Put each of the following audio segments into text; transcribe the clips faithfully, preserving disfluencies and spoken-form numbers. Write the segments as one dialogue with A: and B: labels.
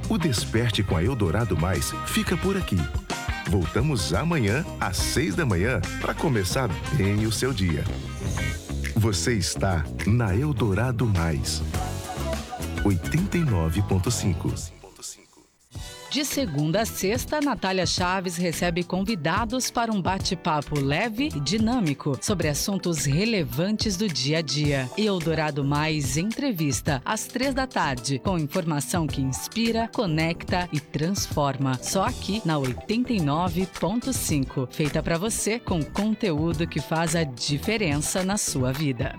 A: O Desperte com a Eldorado Mais fica por aqui. Voltamos amanhã às seis da manhã para começar bem o seu dia. Você está na Eldorado Mais. oitenta e nove ponto cinco.
B: De segunda a sexta, Natália Chaves recebe convidados para um bate-papo leve e dinâmico sobre assuntos relevantes do dia a dia. Eldorado Mais Entrevista, às três da tarde, com informação que inspira, conecta e transforma. Só aqui na oitenta e nove ponto cinco. Feita para você com conteúdo que faz a diferença na sua vida.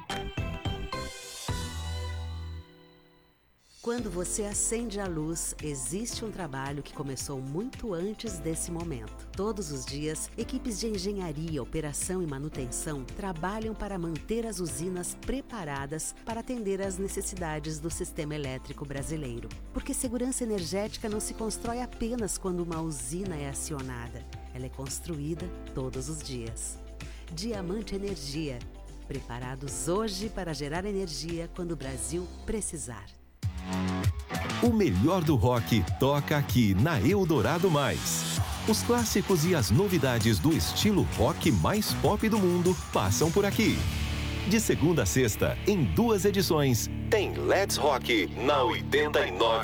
C: Quando você acende a luz, existe um trabalho que começou muito antes desse momento. Todos os dias, equipes de engenharia, operação e manutenção trabalham para manter as usinas preparadas para atender às necessidades do sistema elétrico brasileiro. Porque segurança energética não se constrói apenas quando uma usina é acionada. Ela é construída todos os dias. Diamante Energia. Preparados hoje para gerar energia quando o Brasil precisar.
D: O melhor do rock toca aqui na Eldorado Mais. Os clássicos e as novidades do estilo rock mais pop do mundo passam por aqui. De segunda a sexta, em duas edições, tem Let's Rock na oitenta e nove